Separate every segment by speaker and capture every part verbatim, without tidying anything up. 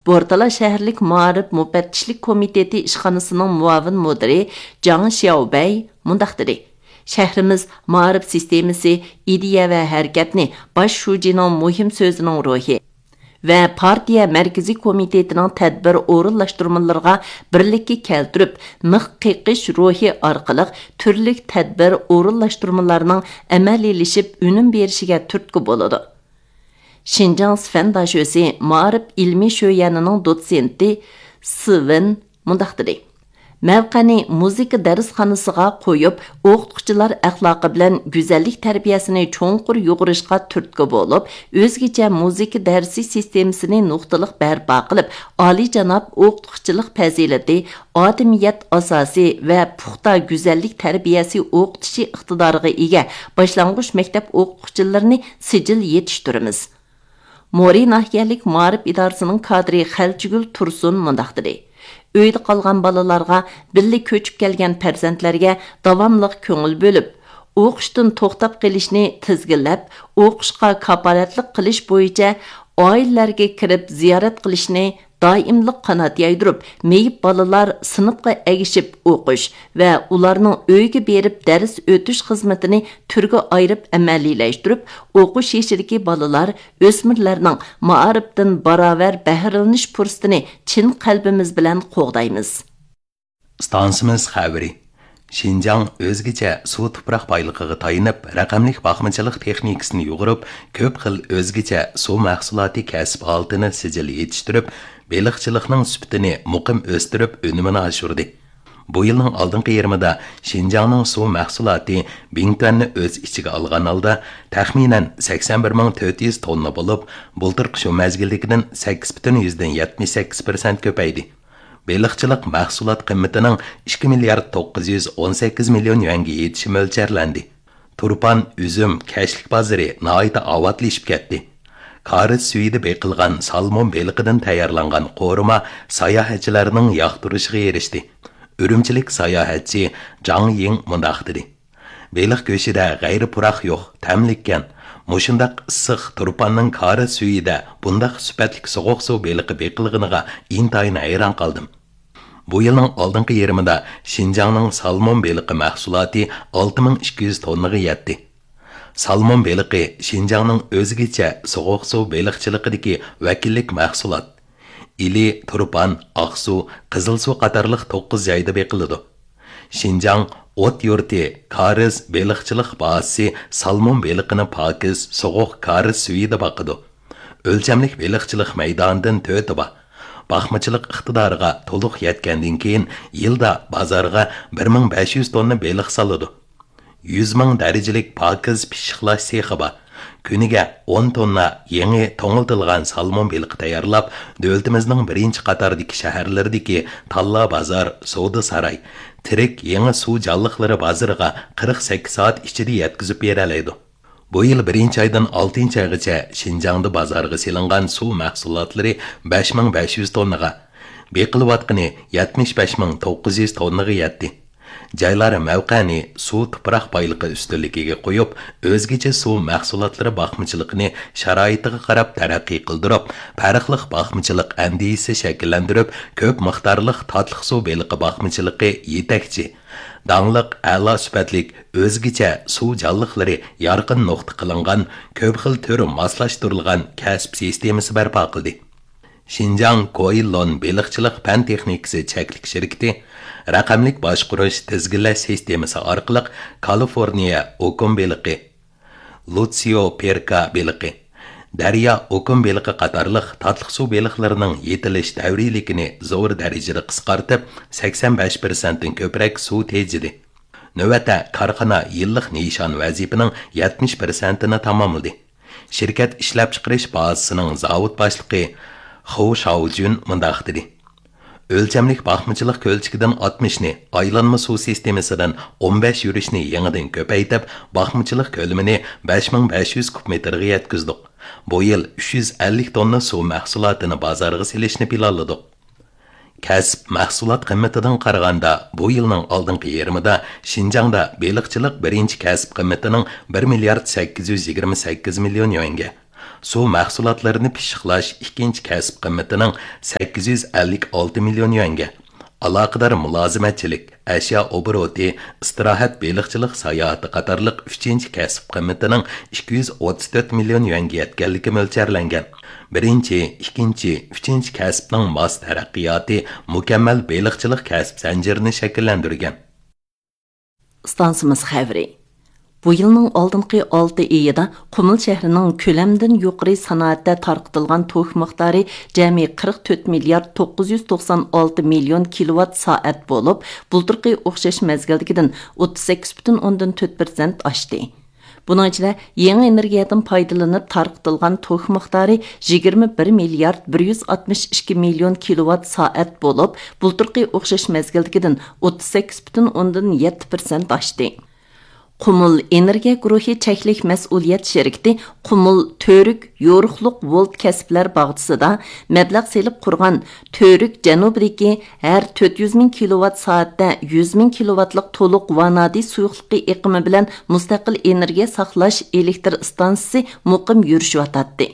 Speaker 1: Bortala şəhərlik Maarif Müfəttişlik Komiteti işxanasının muavin müdiri Zhang Xiaobei mundaq dedi. Şəhrimiz Maarif sistemisi ideya və hərəkətni baş şujining muhim sözünün ruhi və partiya mərkəzi komitetinin tədbir orunlaşdırmalarına birlikki keltirib, nıq qiqish ruhi arqılıq türlük tədbir orunlaşdırmalarının əməliləşib ünüm berişigə türtki boladı. Şinjan Fen Daşösi Maarif ilmi şöyəninin dotsenti Sven mundaq dedi. Mavqani muzika darsxonasiga qo'yib, o'qituvchilar axloqi bilan go'zallik tarbiyasini cho'nqur yo'g'irishga turtki bo'lib, o'zgacha muzika darsi sistemasini nuqtaliq barpo qilib, oliyjanob o'qituvchilik fazilati, odamiyat asosi va puxta go'zallik tarbiyasi o'qitishi iqtidoriga ega boshlang'ich maktab o'qituvchilarini sijil yetishtiramiz. Mori nahiyalik Maarif idorasining kadri Xalchigul Tursun mundaq dedi. Uyda qolgan balalarga, birlik ko'chib kelgan farzandlarga davomli ko'ngil bo'lib, o'qishdan to'xtab qilishni tizginlab, o'qishga kapolatlik qilish bo'yicha oilalarga kirib ziyorat qilishni doimlik qanot yaydirib, meyib balalar sinfga egishib o'qish va ularning uyga berib dars o'tish xizmatini turga ayirib amaliyləşdirib, o'qish yeshidagi balalar, o'smirlarning ma'arifdan barobar bahralanish fursatini chin qalbimiz bilan qo'g'daymiz.
Speaker 2: Stansimiz xabari. Şinjan o'zgacha suv tuproq boyligiga tayinib, raqamlik baxmachilik texnikasini yo'g'irib, ko'p xil o'zgacha suv mahsuloti kasb oltini sijil yetishtirib, beliqchilikning sifatini muqim o'stirib, unumini oshirdi. Bu yilning oldingi yarmida Şinjanning suv mahsuloti ming tonna o'z ichiga olgan holda taxminan sakson bir ming to'rt yuz tonna bo'lib, bultirqi shu mazgildagidan sakkiz butun yuzdan yetmish sakkiz persent ko'paydi. Beliqchilik mahsulot qiymatining ikki milliard to'qqiz yuz o'n sakkiz million yuanga yetishi mo'ljallanadi. Turpan, üzüm, kashlik bozori nihoyatda avatlashib ketdi. Kariz suyida beqilgan salmon beliqidan tayyorlangan qo'rima sayohatchilarning yoqtirishiga erishdi. Urumchilik sayohatchi Zhang Ying mundaq dedi. Beliq go'shida g'ayri puroq yo'q, tamlikkan. Mushundaq issiq turpanning kariz suyida bundaq sifatli sovuq suv beliqi beqilganiga intayin hayron qoldim. Bu yilning oldingi yarmida Şinjanning salmon beliqi mahsuloti olti ming ikki yuz tonnaga yetdi. Salmon beliqi Şinjanning o'zgacha sovuq suv beliqchiligidagi vakillik mahsulot. İli, turpan, oqsuv, qizilsuv qatorliq to'qqiz joyda beqiladi. Şinjan ot yurti, kariz, beliqchilik bazasi salmon beliqini pokiz, sovuq kariz suyida boqidi. O'lchamlik beliqchilik maydonidan to'tiba. Baxmachilik iqtidoriga to'liq yetgandan keyin yilda bozorga bir ming besh yuz tonna beliq soladi. yuz ming darajalik pokiz pishiqlash sexi bor. Kuniga o'n tonna yangi to'ngiltilgan salmon beliqi tayyorlab, davlatimizning birinchi qatordagi shaharlaridagi Talla bozor, Savdo saroy, tirik yangi suv jonliqlari bozoriga qirq sakkiz soat ichida yetkazib beradi. Bu yil birinchi oydan oltinchi oygacha Şinjanda bozorga selingan suv mahsulotlari besh ming besh yuz tonnaga, beqilayotgani yetmish besh ming to'qqiz yuz tonnaga yetdi. Joylari mavqani suv tuproq boyligi ustunligiga qo'yib, o'zgacha suv mahsulotlari baxmachiligini sharoitiga qarab taraqqiy qildirib, farqli baxmachilik andisi shakllantirib, ko'p miqdorliq tatliq suv beliqi baxmachiligi yetakchi. Dangliq, a'lo sifatlik, o'zgacha suv jonliqlari yorqin nuqta qilingan, ko'p xil turi moslashtirilgan kasb sistemasi barpo qildi. Şinjan Koilon beliqchilik fan texnikasi cheklik shirkati raqamlik boshqarish tizginlash sistemasi orqali Kaliforniya okum beliqi, Lucio Perka beliqi, Daryo okum beliqi qatorliq tatliq suv beliqlarining yetilish davriyligini zo'r darajada qisqartib, sakson besh persent dan ko'proq suv tejidi. Navbatda korxona yillik nishon vazifining yetmish persent ni tamomladi. Shirkat ishlab chiqarish bazasining zavod boshlig'i Xu Shaojun mundaq dedi. O'lchamlik baxmachilik ko'lchikidan oltmish ni, aylanma suv sistemasidan o'n besh yurishni yangidan ko'paytib, baxmachilik ko'lamini besh ming besh yuz kub metrga yetkazdik. Bu yil uch yuz ellik tonna suv mahsulotini bozorga selishni planladik. Kasb mahsulot qiymatidan qaraganda, bu yilning oldingi yarmida Şinjanda beliqchilik birinchi kasb qiymatining bir milliard sakkiz yuz yigirma sakkiz million yuanga, Su mahsulotlarini pishiqlash ikkinchi kasb qimmatining sakkiz yuz ellik olti million yuanga, aloqador mulozimatchilik, ashyo obroti, istirohat beliqchilik sayohati qatorliq uchinchi kasb qimmatining ikki yuz o'ttiz to'rt million yuanga yetganligi mo'ljallangan. Birinchi, ikkinchi, uchinchi kasbning mos taraqqiyoti mukammal beliqchilik kasb zanjirini shakllantirgan.
Speaker 1: Stansimiz xəbri. Bu yılның aldınqı olti ayında Qumul şəhərinin köləmdən yuqarı sanaatda tarqıtılған tox miqdarı cəmi qirq to'rt milliard to'qqiz yuz to'qson olti million kilowatt soat bo'lib, bulturqi o'xshash mezgildikidan o'ttiz sakkiz butun o'ndan to'rt prosent oshdi. Bunun içinde yeni energiyadan faydalanıp tarqıtılgan tox miqdarı yigirma bir milliard bir yuz oltmish ikki million kilowatt soat bo'lib, bulturqi o'xshash mezgildikidan o'ttiz sakkiz butun o'ndan yetti prosent oshdi. Qumul Energiya guruhi cheklik mas'uliyat şirkati Qumul Törük yoruqluq volt kasblar bağçısida mablag' selib qurgan Törük janubidagi har to'rt yuz ming kilowatt soatda yuz ming kilowattlik to'liq vanadiy suyuqliqi iqimi bilan mustaqil energiya saqlash elektr stansiyasi muqim yurishyotadi.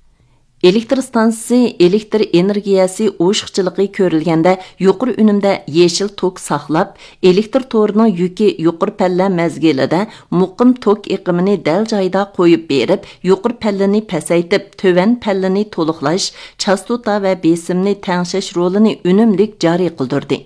Speaker 1: Elektr stansiyasi elektr energiyasi o'shiqchiligi ko'rilganda yuqori unumda yeşil tok saqlab, elektr torining yuki yuqori palla mezgilida muqim tok iqimini dal joyda qo'yib berib, yuqori pallani pasaytib, tövan pallani to'liqlash, chastota va besimni tangshash rolini unumlik joriy qildirdi.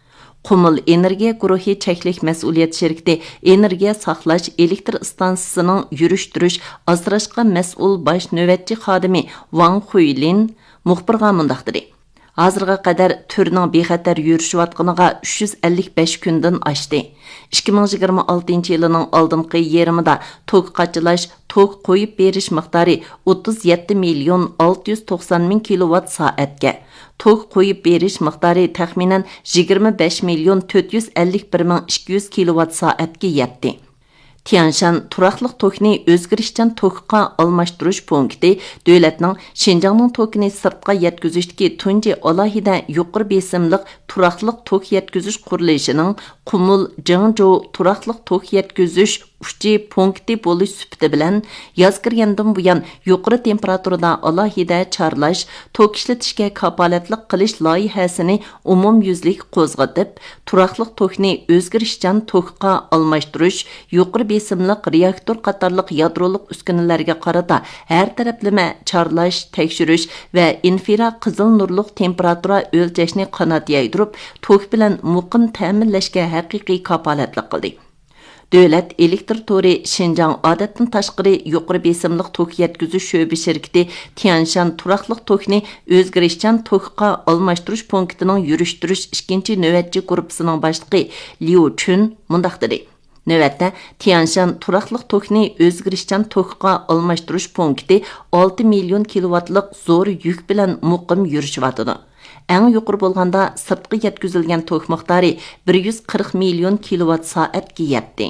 Speaker 1: Qumul Energiya guruhi cheklik mas'uliyat şirkati energiya saqlash elektr stansiyasining yurishtirish asrashqa mas'ul bosh navbatchi xodimi Wang Huilin muxbirga mundaq dedi. Hozirga qadar turning bexatar yurishyotganiga uch yuz ellik besh kundan oshdi. ikki ming yigirma oltinchi yilning oldingi yerimida tok qachilash, tok qo'yib berish miqdori o'ttiz yetti million olti yuz to'qson ming kilowatt soatga, tok qo'yib berish miqdori taxminan yigirma besh million to'rt yuz ellik bir ming ikki yuz kilowatt soatga yetdi. Tianshan turaqlıq tokni o'zgarishchan tokqa almashtirish punkti davlatning Şinjanning tokini sirtqa yetkazishdagi tunji alohida yuqori besimliq turaqlıq tok yetkazish qurilishining Qumul Jingzhou turaqlıq tok yetkazish uchi punkti bo'lish sifati bilan yoz kirgandan buyon yuqori temperaturada alohida charlash, tok ishlatishga kapolatlik qilish loyihasini umumyuzlik qo'zg'atib, turaqlıq tokni o'zgarishchan tokqa almashtirish, yuqori besimliq reaktor qatorliq yadroliq uskunalarga qarata har taraflama charlash, tekshirish va infira qizil nurliq temperatura o'lchashni qanot yaydirib, tok bilan muqim ta'minlashga haqiqiy kapolatlik qildi. Davlat elektr tori Şinjan odatdan tashqari yuqori besimliq tok yetkazish sho'ba shirkati Tianshan turaqliq tokni o'zgarishchan tokqa almashtirish punktining yurishtirish ikkinchi navbatchi guruhining boshlig'i Liu Chun mundaq dedi. Növətdə Tianshan turaqlıq tokni o'zgarishchan tokqa almashtirish punkti olti million kilovattlıq zo'r yük bilan muqim yurishyotidi. Eng yuqori bo'lganda sirtqi yetkazilgan tok miqdori bir yuz qirq million kilowatt soatga yetdi.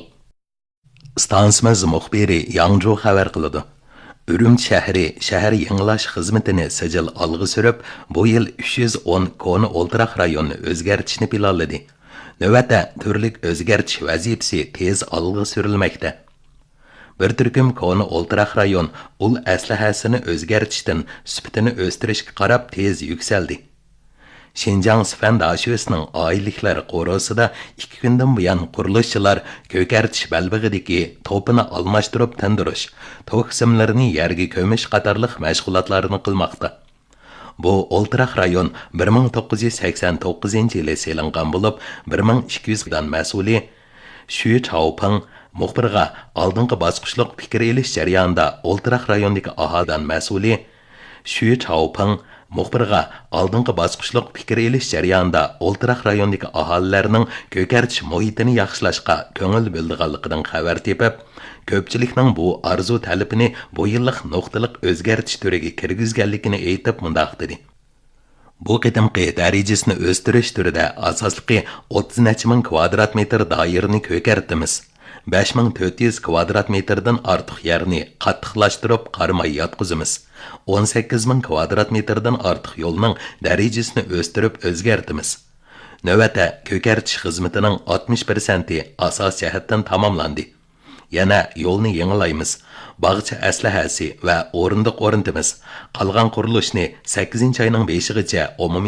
Speaker 2: Stansimiz muxbiri Yangzhou xabar qiladi. Urumchi shahri shahar yangilash xizmatini sijil olg'i surib, bu yil uch yuz o'n koni o'ltiraq rayonni o'zgartishni planladi. Növətdə türlük özgərtiş vəzifəsi tez algı sürülməkdə. Bir türküm konu oltiraq rayon ul əsləhəsini özgərtişdən sübtini östürüşkə qarab tez yükseldi. Şinjan Sifəndaşüsünün ailiklər qorusida iki gündən buyan quruluşçular kökərtiş bəlbğidiki topunu almaşdırıb tındırış, tok simlərini yergi kömüş qatarlıq məşğulatlarını qılmaqda. Bu oltiraq rayon bir ming to'qqiz yuz sakson to'qqizinchi yili selingan bo'lib, bir ming ikki yuz dan mas'uli Shu Chaoping muxbirga oldingi bosqichliq fikr elish jarayonida oltiraq rayondagi aholidan mas'uli Shu Chaoping muxbirga oldingi bosqichliq fikr elish jarayonida oltiraq rayondagi aholilarning ko'kartish muhitini yaxshilashga ko'ngil bildiganligidan xabar tepib, ko'pchilikning bu arzu talabini bu yillik nuqtaliq o'zgartish turiga kirgizganligini aytib mundaq dedi. Bu qitimqi darajasini o'stirish turida asosliqi o'ttiz necha ming kvadrat metr doirani ko'kartimiz. besh ming to'rt yuz kvadrat metrdan ortiq yerni qattiqlashtirib qarmay yotqizimiz. o'n sakkiz ming kvadrat metrdan ortiq yo'lning darajasini o'stirib o'zgartimiz. Navbatda ko'kartish xizmatining oltmish prosenti asos jihatdan tamomlandi. Yana yo'lni yangilaymiz. bog'cha aslahasi va o'rindiq o'rnatamiz. Qolgan qurilishni sakkizinchi oyning beshigacha umumiy